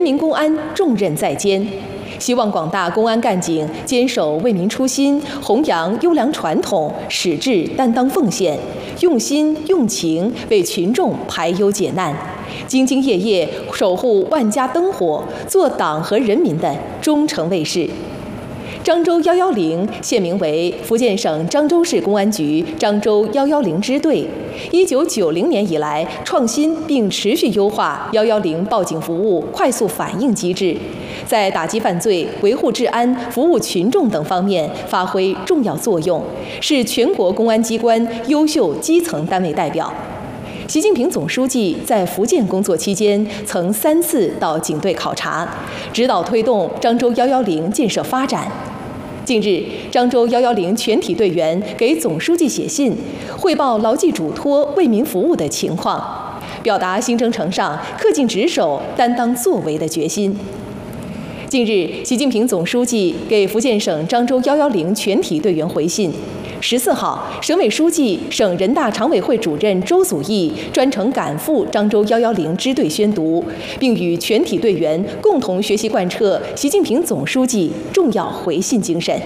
人民公安重任在肩，希望广大公安干警坚守为民初心，弘扬优良传统，矢志担当奉献，用心用情为群众排忧解难，兢兢业业守护万家灯火，做党和人民的忠诚卫士。漳州110现名为福建省漳州市公安局漳州110支队。1990年以来，创新并持续优化110报警服务快速反应机制，在打击犯罪、维护治安、服务群众等方面发挥重要作用，是全国公安机关优秀基层单位代表。习近平总书记在福建工作期间，曾3次到警队考察，指导推动漳州110建设发展。近日，漳州110全体队员给总书记写信，汇报牢记嘱托、为民服务的情况，表达新征程上恪尽职守、担当作为的决心。近日，习近平总书记给福建省漳州110全体队员回信。14号，省委书记、省人大常委会主任周祖义专程赶赴漳州110支队宣读，并与全体队员共同学习贯彻习近平总书记重要回信精神。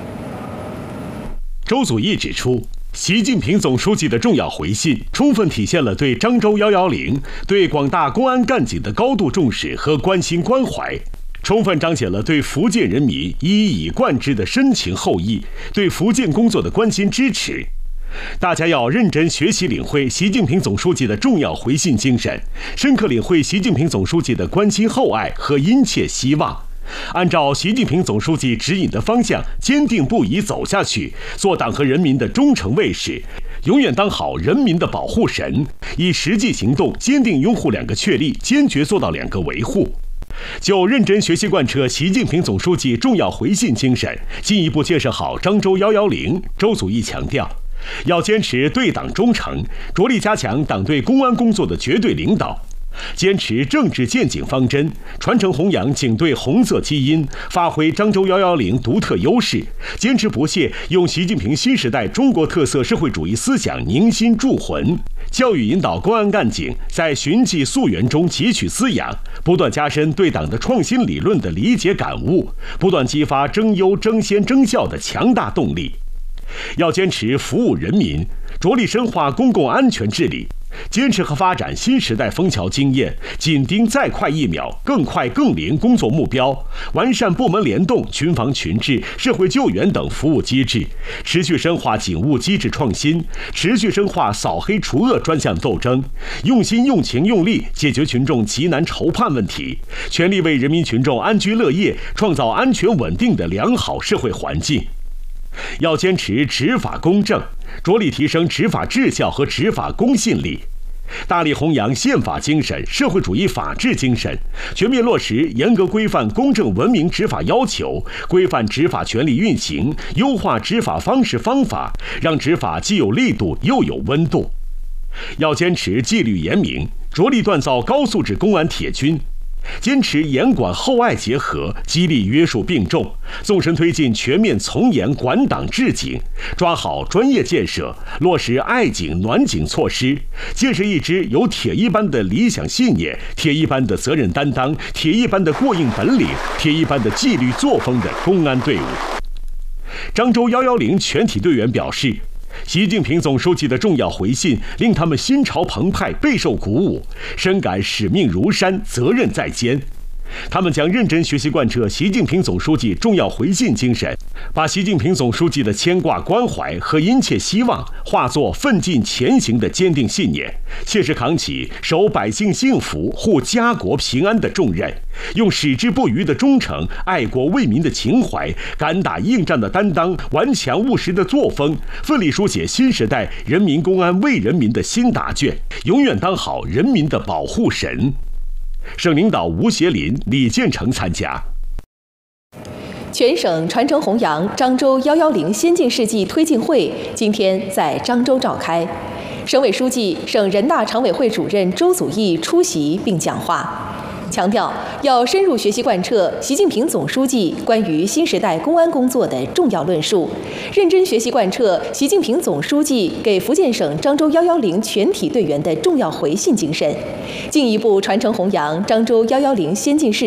周祖义指出，习近平总书记的重要回信充分体现了对漳州110、对广大公安干警的高度重视和关心关怀，充分彰显了对福建人民一以贯之的深情厚谊，对福建工作的关心支持。大家要认真学习领会习近平总书记的重要回信精神，深刻领会习近平总书记的关心厚爱和殷切希望，按照习近平总书记指引的方向坚定不移走下去，做党和人民的忠诚卫士，永远当好人民的保护神，以实际行动坚定拥护2个确立，坚决做到2个维护。就认真学习贯彻习近平总书记重要回信精神，进一步建设好漳州110，周祖义强调，要坚持对党忠诚，着力加强党对公安工作的绝对领导，坚持政治建警方针，传承弘扬警队红色基因，发挥漳州110独特优势，坚持不懈用习近平新时代中国特色社会主义思想凝心铸魂，教育引导公安干警在循迹溯源中汲取滋养，不断加深对党的创新理论的理解感悟，不断激发争优争先争效的强大动力。要坚持服务人民，着力深化公共安全治理，坚持和发展新时代枫桥经验，紧盯再快1秒更快更灵工作目标，完善部门联动、群防群治、社会救援等服务机制，持续深化警务机制创新，持续深化扫黑除恶专项斗争，用心用情用力解决群众急难愁盼问题，全力为人民群众安居乐业创造安全稳定的良好社会环境。要坚持执法公正，着力提升执法质效和执法公信力，大力弘扬宪法精神、社会主义法治精神，全面落实严格规范公正文明执法要求，规范执法权力运行，优化执法方式方法，让执法既有力度又有温度。要坚持纪律严明，着力锻造高素质公安铁军，坚持严管厚爱结合，激励约束并重，纵深推进全面从严管党治警，抓好专业建设，落实爱警暖警措施，建设一支有铁一般的理想信念、铁一般的责任担当、铁一般的过硬本领、铁一般的纪律作风的公安队伍。漳州110全体队员表示，习近平总书记的重要回信令他们心潮澎湃，备受鼓舞，深感使命如山，责任在肩。他们将认真学习贯彻习近平总书记重要回信精神，把习近平总书记的牵挂关怀和殷切希望化作奋进前行的坚定信念，切实扛起守百姓幸福、护家国平安的重任，用矢志不渝的忠诚、爱国为民的情怀、敢打硬仗的担当、顽强务实的作风，奋力书写新时代人民公安为人民的新答卷，永远当好人民的保护神。省领导吴协林、李建成参加。 全省传承弘扬漳州110先进事迹推进会今天在漳州召开，省委书记、省人大常委会主任周祖义出席并讲话。强调要深入学习贯彻习近平总书记关于新时代公安工作的重要论述，认真学习贯彻习近平总书记给福建省漳州110全体队员的重要回信精神，进一步传承弘扬漳州110先进事